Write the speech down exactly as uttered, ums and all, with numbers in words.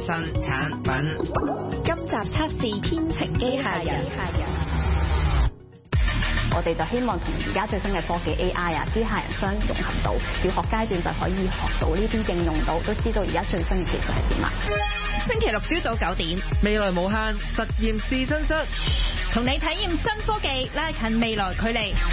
新產品。 今集測試編程機械人。 我哋就希望同而家最新嘅科技 A I 啊、機械人相融合到，小學階段就可以學到呢啲應用到，都知道而家最新嘅技術係點啊！ 星期六朝早九點， 未來無限實驗試新室， 同你體驗新科技，拉近未來距離。